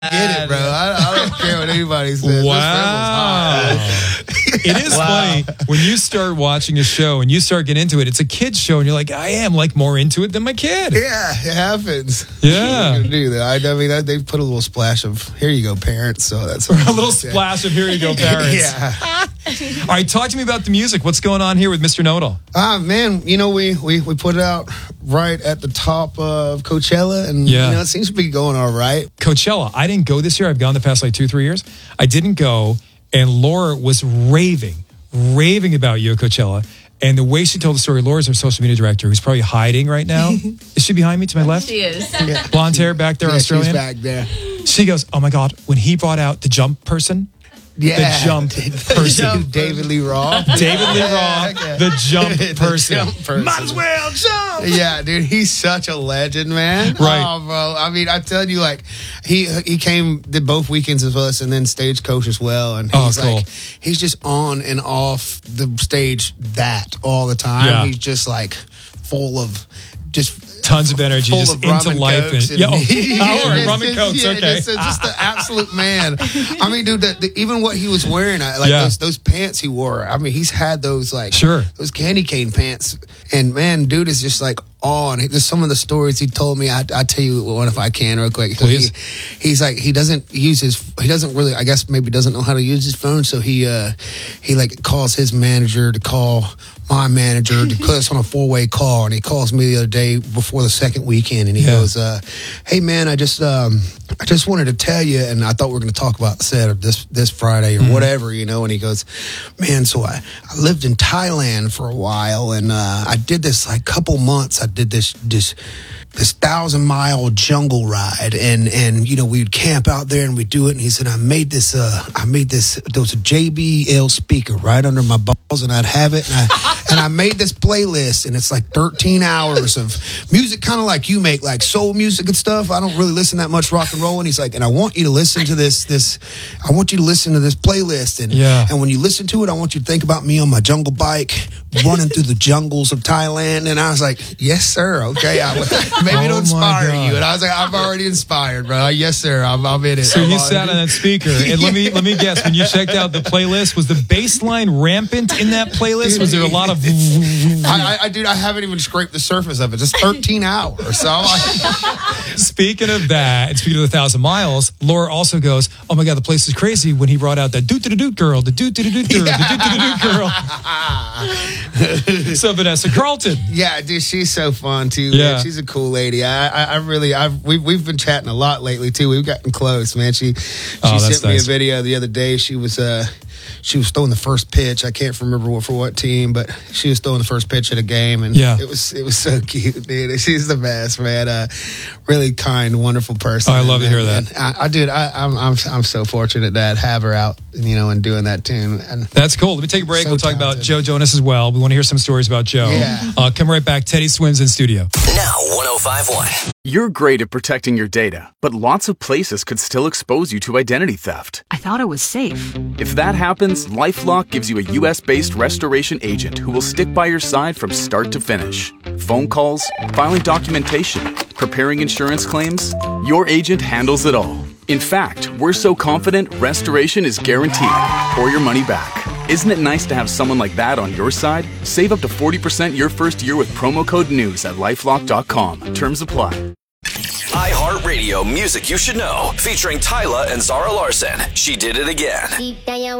Get it, bro. I don't care what anybody says. Wow. It is funny when you start watching a show and you start getting into it. It's a kid's show, and you're like, I am like more into it than my kid. Yeah, it happens. Yeah. You do that. I mean, they put a little splash of, here you go, parents. So that's a little splash of, here you go, parents. Yeah. All right, talk to me about the music. What's going on here with Mr. Know-It-All? Man, you know, we put it out right at the top of Coachella, and you know, it seems to be going all right. Coachella, I didn't go this year. I've gone the past like 2-3 years. I didn't go, and Laura was raving about you at Coachella. And the way she told the story, Laura's our social media director, who's probably hiding right now. Is she behind me to my left? She is. Yeah. Blonde hair back there, Australian. She's back there. She goes, oh my God, when he brought out the jump person. Yeah. The jump person. David Lee Roth. David Lee Roth, the jump person. The jump person. Might as well jump. Yeah, dude, he's such a legend, man. Right. Oh, bro. I mean, I'm telling you, like, he did both weekends with us and then Stagecoach as well. And he's like, he's just on and off the stage all the time. Yeah. He's just like full of just tons of energy, just into life. Rum and Cokes, okay. Just the absolute man. I mean, dude, even what he was wearing, those pants he wore. I mean, he's had those those candy cane pants. And man, dude is just like on. There's some of the stories he told me. I tell you one if I can real quick. Please. He's like, he doesn't really, I guess maybe doesn't know how to use his phone. So he like calls his manager to call my manager to put us on a 4-way call, and he calls me the other day before the second weekend, and he goes, "Hey man, I just wanted to tell you, and I thought we were going to talk about the set of this Friday or whatever, you know." And he goes, "Man, so I lived in Thailand for a while, and I did this like couple months. I did this 1,000-mile jungle ride, and you know, we'd camp out there and we'd do it." And he said, there was a JBL speaker right under my balls, and I'd have it, and I made this playlist, and it's like 13 hours of music, kind of like you make, like soul music and stuff. I don't really listen that much rock and roll." And he's like, "And I want you to listen to this I want you to listen to this playlist, and when you listen to it, I want you to think about me on my jungle bike running through the jungles of Thailand." And I was like, "Yes, sir. Okay. Maybe it'll inspire you." And I was like, "I'm already inspired, bro. Yes, sir. I'm in it." So you sat on that speaker, and let me guess. When you checked out the playlist, was the bass line rampant in that playlist? Was there a lot of? I haven't even scraped the surface of it. It's 13 hours. So I'm like, speaking of that, and speaking of the 1,000 miles, Laura also goes, "Oh my God, the place is crazy." When he brought out that doot girl, the doot girl, the doot girl. So Vanessa Carlton. Yeah, dude, she's so fun too. Yeah. Man. She's a cool lady. We've been chatting a lot lately too. We've gotten close, man. She sent me a video the other day. She was throwing the first pitch. I can't remember for what team, but she was throwing the first pitch at a game, and it was so cute, dude. She's the best, man. Really kind, wonderful person. Oh, I love to hear that. I'm so fortunate to have her out, you know, and doing that too. And that's cool. Let me take a break. We'll talk about Joe Jonas as well. We want to hear some stories about Joe. Yeah. Come right back. Teddy Swims in studio. Now 105.1. You're great at protecting your data, but lots of places could still expose you to identity theft. I thought it was safe. If that happens, LifeLock gives you a U.S.-based restoration agent who will stick by your side from start to finish. Phone calls, filing documentation, preparing insurance claims, your agent handles it all. In fact, we're so confident restoration is guaranteed or your money back. Isn't it nice to have someone like that on your side? Save up to 40% your first year with promo code NEWS at LifeLock.com. Terms apply. iHeartRadio Music You Should Know, featuring Tyla and Zara Larson. She Did It Again.